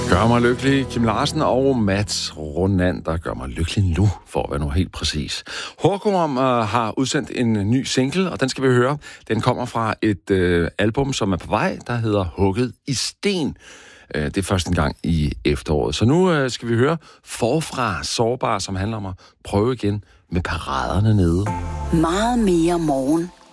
Gør mig lykkelig. Kim Larsen og Mats Ronander gør mig lykkelig nu, for at være nu helt præcis. Hårkum har udsendt en ny single, og den skal vi høre. Den kommer fra et album, som er på vej, der hedder Hugget i sten. Det er første gang i efteråret. Så nu skal vi høre Forfra Sårbar, som handler om at prøve igen med paraderne nede. Meget mere morgen,